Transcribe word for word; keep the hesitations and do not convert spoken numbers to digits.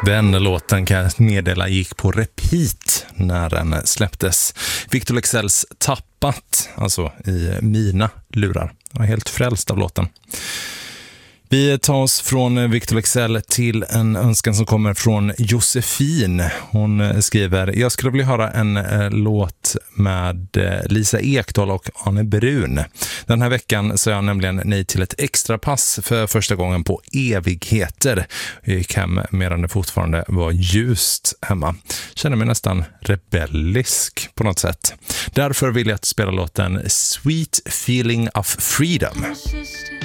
Den låten kan jag meddela gick på repeat när den släpptes. Victor Leksells Tappat, alltså i mina lurar. Jag var helt frälst av låten. Vi tar oss från Victor Leksell till en önskan som kommer från Josefin. Hon skriver: jag skulle vilja höra en eh, låt med eh, Lisa Ekdahl och Arne Brun. Den här veckan så är jag nämligen nej till ett extra pass för första gången på evigheter. Jag gick hem medan det fortfarande var ljust hemma. Känner mig nästan rebellisk på något sätt. Därför vill jag spela låten Sweet Feeling of Freedom.